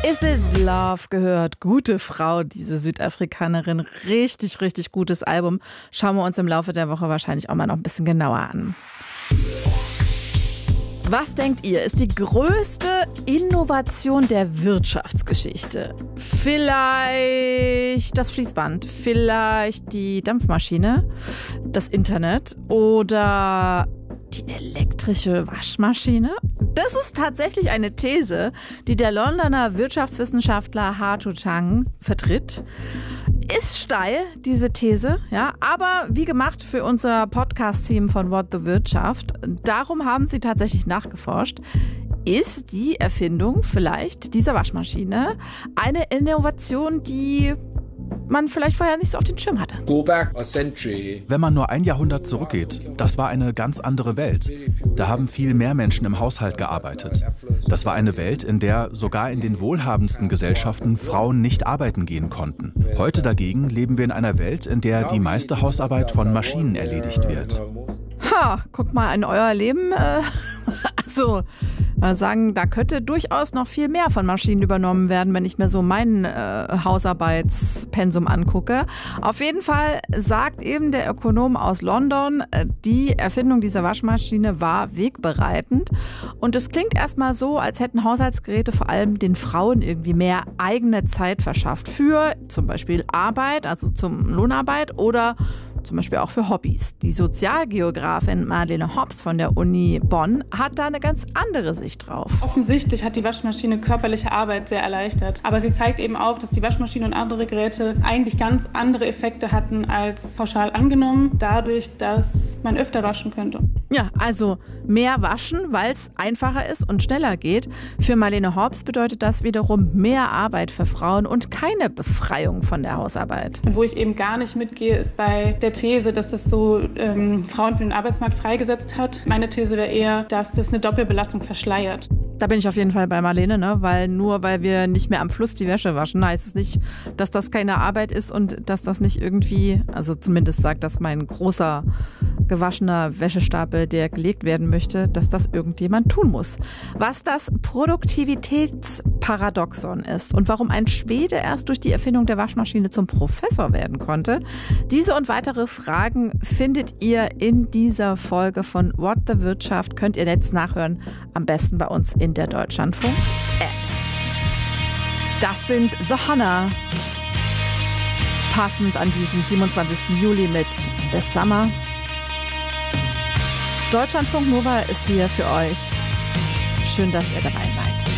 Is It Love gehört. Gute Frau, diese Südafrikanerin. Richtig, richtig gutes Album. Schauen wir uns im Laufe der Woche wahrscheinlich auch mal noch ein bisschen genauer an. Was denkt ihr, ist die größte Innovation der Wirtschaftsgeschichte? Vielleicht das Fließband, vielleicht die Dampfmaschine, das Internet oder die elektrische Waschmaschine? Das ist tatsächlich eine These, die der Londoner Wirtschaftswissenschaftler Hartu Chang vertritt. Ist steil, diese These, ja, aber wie gemacht für unser Podcast-Team von What the Wirtschaft. Darum haben sie tatsächlich nachgeforscht. Ist die Erfindung vielleicht dieser Waschmaschine eine Innovation, die man vielleicht vorher nicht so auf den Schirm hatte? Wenn man nur ein Jahrhundert zurückgeht, das war eine ganz andere Welt. Da haben viel mehr Menschen im Haushalt gearbeitet. Das war eine Welt, in der sogar in den wohlhabendsten Gesellschaften Frauen nicht arbeiten gehen konnten. Heute dagegen leben wir in einer Welt, in der die meiste Hausarbeit von Maschinen erledigt wird. Guckt mal in euer Leben. Sagen, da könnte durchaus noch viel mehr von Maschinen übernommen werden, wenn ich mir so mein Hausarbeitspensum angucke. Auf jeden Fall sagt eben der Ökonom aus London, die Erfindung dieser Waschmaschine war wegbereitend. Und es klingt erstmal so, als hätten Haushaltsgeräte vor allem den Frauen irgendwie mehr eigene Zeit verschafft für zum Beispiel Arbeit, also zum Lohnarbeit oder zum Beispiel auch für Hobbys. Die Sozialgeografin Marlene Hobbs von der Uni Bonn hat da eine ganz andere Sicht drauf. Offensichtlich hat die Waschmaschine körperliche Arbeit sehr erleichtert. Aber sie zeigt eben auch, dass die Waschmaschine und andere Geräte eigentlich ganz andere Effekte hatten als pauschal angenommen, dadurch, dass man öfter waschen könnte. Ja, also mehr waschen, weil es einfacher ist und schneller geht. Für Marlene Hobbs bedeutet das wiederum mehr Arbeit für Frauen und keine Befreiung von der Hausarbeit. Und wo ich eben gar nicht mitgehe, ist bei der These, dass das so Frauen für den Arbeitsmarkt freigesetzt hat. Meine These wäre eher, dass das eine Doppelbelastung verschleiert. Da bin ich auf jeden Fall bei Marlene, ne? Weil nur weil wir nicht mehr am Fluss die Wäsche waschen, heißt es nicht, dass das keine Arbeit ist und dass das nicht irgendwie, also zumindest sagt das mein großer gewaschener Wäschestapel, der gelegt werden möchte, dass das irgendjemand tun muss. Was das Produktivitätsparadoxon ist und warum ein Schwede erst durch die Erfindung der Waschmaschine zum Professor werden konnte, diese und weitere Fragen findet ihr in dieser Folge von What the Wirtschaft. Könnt ihr jetzt nachhören, am besten bei uns in der Deutschlandfunk-App. Das sind The Honor. Passend an diesem 27. Juli mit The Summer. Deutschlandfunk Nova ist hier für euch. Schön, dass ihr dabei seid.